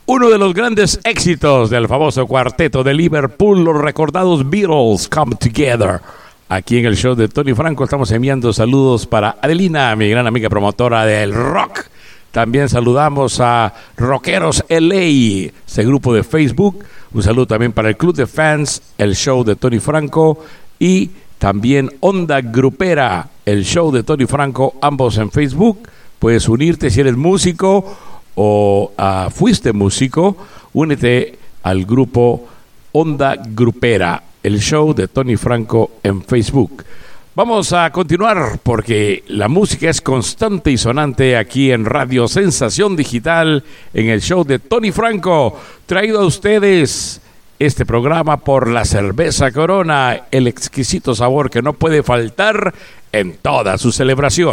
Uno de los grandes éxitos del famoso cuarteto de Liverpool, los recordados Beatles, Come Together. Aquí en el show de Tony Franco estamos enviando saludos para Adelina, mi gran amiga promotora del rock. También saludamos a Rockeros LA, ese grupo de Facebook. Un saludo también para el Club de Fans, el show de Tony Franco. Y también Onda Grupera, el show de Tony Franco, ambos en Facebook. Puedes unirte si eres músico o fuiste músico, únete al grupo Onda Grupera, el show de Tony Franco en Facebook. Vamos a continuar porque la música es constante y sonante aquí en Radio Sensación Digital, en el show de Tony Franco, traído a ustedes este programa por la cerveza Corona, el exquisito sabor que no puede faltar en toda su celebración.